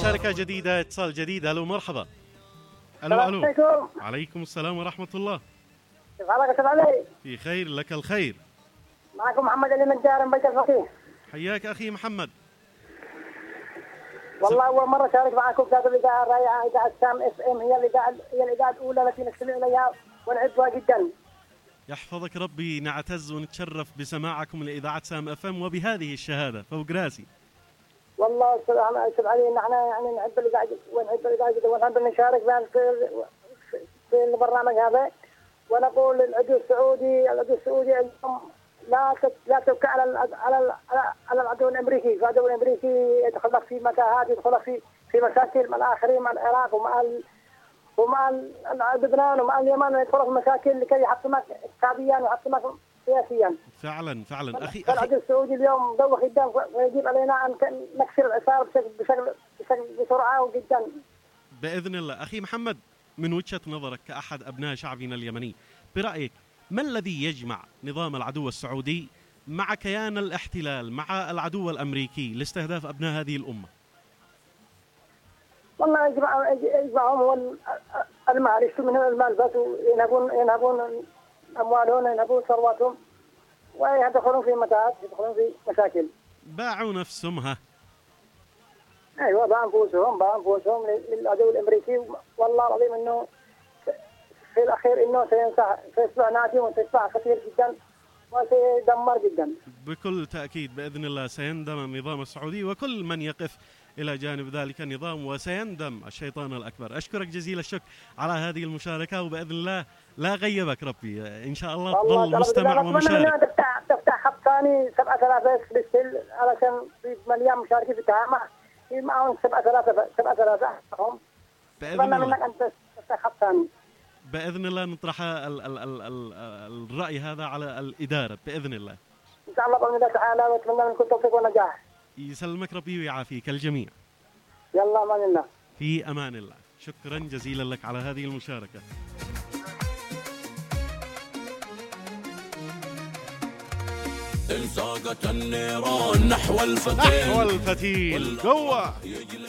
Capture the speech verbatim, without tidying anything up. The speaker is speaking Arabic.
مشاركة جديدة، اتصال جديد. ألو مرحبا. ألو السلام ألو. عليكم. عليكم السلام ورحمة الله. كيف حالك يا أستاذ علي؟ في خير، لك الخير. معكم محمد علي من جار بيت الفقيه. حياك أخي محمد. والله أول مرة شارك معكم في هذه الإذاعة الرائعة، إذاعة سام اف ام. هي الإذاعة هي الإذاعة الأولى التي نستمع إليها ونحبها جدا. يحفظك ربي، نعتز ونتشرف بسماعكم لإذاعة سام اف ام وبهذه الشهادة فوق راسي. والله أستاذ أستاذ علي نحن يعني نحب الإذاعة ونحب الإذاعة جدا ونحب نشارك في في البرنامج هذا. ونقول للعدو السعودي العدو السعودي لا لا تبكى على على على العدو الامريكي، العدو الامريكي يدخل لك في متاهات، يدخل لك في في مشاكل مع الاخرين، مع العراق ومع ال ومع لبنان ومع اليمن، يدخل في مشاكل لكي يحطمك اقتصاديا ويحطمك سياسيا. فعلا فعلا اخي اخي العدو السعودي اليوم دوخ جدا، ويجب علينا ان نكسر العصابه بشكل بشكل بشكل بسرعه جدا باذن الله. اخي محمد، من وجهة نظرك كأحد أبناء شعبنا اليمني، برأيك ما الذي يجمع نظام العدو السعودي مع كيان الاحتلال، مع العدو الأمريكي لاستهداف أبناء هذه الأمة؟ والله يجمع يجمعهم هو المال، يشتروا منهم المال بس، وينهبون ينهبون أموالهم، ينهبون ثرواتهم، ويدخلون في متاهات، يدخلون في مشاكل. باعوا نفسهم. ها ايوه باعوا انفسهم باعوا انفسهم للعدو الامريكي. والله العظيم انه في الاخير انه سينصح سيصبح ناجي وسيصبح خطير جدا وسيدمر جدا. بكل تأكيد بإذن الله سيندم النظام السعودي وكل من يقف إلى جانب ذلك النظام، وسيندم الشيطان الأكبر. أشكرك جزيل الشكر على هذه المشاركة، وبإذن الله لا غيبك ربي، إن شاء الله تظل مستمع ومشارك. تفتح تفتح خط ثاني سبعة آلاف بالسل علشان مليان مشاركين في التهامة، معهم سبعة آلاف سبعة آلاف هم. بإذن الله منك أن تفتح خط ثاني. بإذن الله نطرح ال ال ال ال الرأي هذا على الإدارة بإذن الله. إن شاء الله بإذن الله تعالى، وأتمنى منكم التوفيق والنجاح. يسلمك ربي ويعافيك الجميع. يلا أمان الله. في أمان الله. شكرا جزيلا لك على هذه المشاركة. انساقت النيران نحو الفتيل نحو الفتيل جوا.